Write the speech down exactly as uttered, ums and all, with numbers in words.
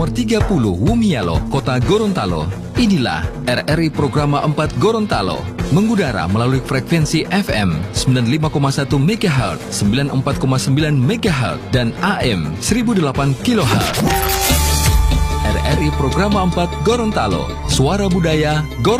Nomor tiga puluh Wumialo, Kota Gorontalo. Inilah R R I Programa empat Gorontalo, mengudara melalui frekuensi F M sembilan puluh lima koma satu megahertz, sembilan puluh empat koma sembilan megahertz, dan A M seribu delapan kilohertz. R R I Programa empat Gorontalo, suara budaya Gorontalo.